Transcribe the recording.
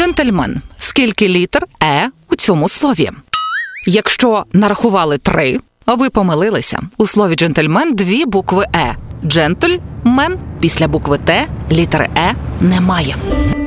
Джентльмен. Скільки літер «е» у цьому слові? Якщо нарахували 3, ви помилилися. У слові «джентльмен» 2 букви «е». Джентльмен. Після букви «т» літери «е» немає.